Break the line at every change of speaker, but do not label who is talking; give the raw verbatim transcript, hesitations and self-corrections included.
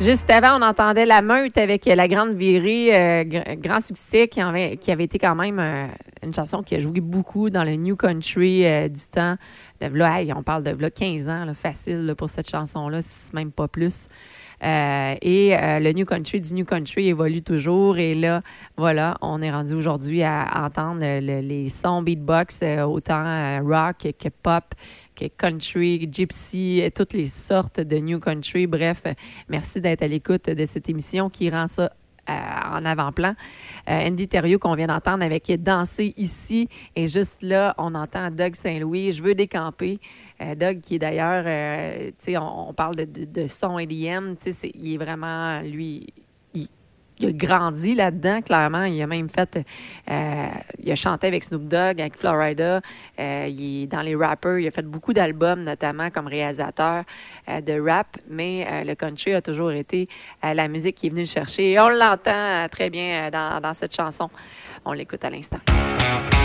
Juste avant, on entendait La Meute avec La Grande Virée, euh, gr- grand succès qui avait, qui avait été quand même euh, une chanson qui a joué beaucoup dans le New Country euh, du temps. De là, hey, on parle de là, quinze ans, là, facile là, pour cette chanson-là, si c'est même pas plus. Euh, et euh, le New Country du New Country évolue toujours. Et là, voilà, on est rendu aujourd'hui à entendre le- le- les sons beatbox, euh, autant euh, rock que pop, que country, gypsy, euh, toutes les sortes de New Country. Bref, euh, merci d'être à l'écoute de cette émission qui rend ça euh, en avant-plan. Euh, Andy Thériault qu'on vient d'entendre avec Danser ici. Et juste là, on entend Doug Saint-Louis, Je veux décamper. Euh, Doug, qui est d'ailleurs, euh, tu sais, on, on parle de, de, de son E D M, tu sais, il est vraiment, lui, il, il a grandi là-dedans, clairement. Il a même fait, euh, il a chanté avec Snoop Dogg, avec Florida. Euh, il est dans les rappers. Il a fait beaucoup d'albums, notamment comme réalisateur euh, de rap. Mais euh, le country a toujours été euh, la musique qui est venue le chercher. Et on l'entend euh, très bien euh, dans, dans cette chanson. On l'écoute à l'instant.